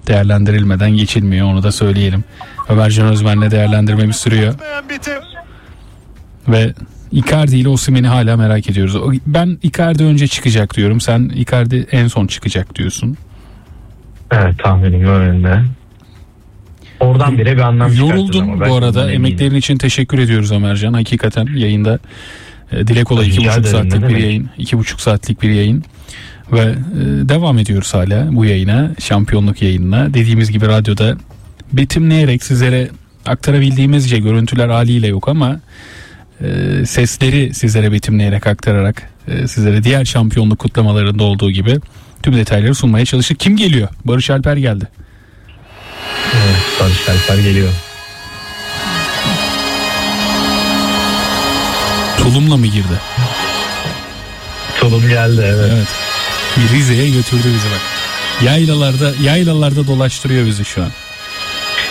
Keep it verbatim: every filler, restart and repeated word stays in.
değerlendirilmeden geçilmiyor, onu da söyleyelim. Ömercan Özmen'le değerlendirmemiz sürüyor. Ve Icardi ile Osimhen'i hala merak ediyoruz. Ben Icardi önce çıkacak diyorum. Sen Icardi en son çıkacak diyorsun. Evet, tahminim önünde. Oradan bile bir anlam çıkartırız. Yoruldun bu arada. Emeklerin için teşekkür ediyoruz Ömercan. Hakikaten yayında e, dile kolay iki buçuk saatlik bir yayın. iki buçuk saatlik bir yayın. Ve e, devam ediyoruz hala bu yayına. Şampiyonluk yayınına. Dediğimiz gibi radyoda betimleyerek sizlere aktarabildiğimizce, görüntüler haliyle yok ama e, sesleri sizlere betimleyerek aktararak e, sizlere diğer şampiyonluk kutlamalarında olduğu gibi tüm detayları sunmaya çalıştık. Kim geliyor? Barış Alper geldi. Evet, Barış Alper geliyor. Tulumla mı girdi? Tulum geldi, evet. Evet. Rize'ye götürdü bizi bak. Yaylalarda, yaylalarda dolaştırıyor bizi şu an.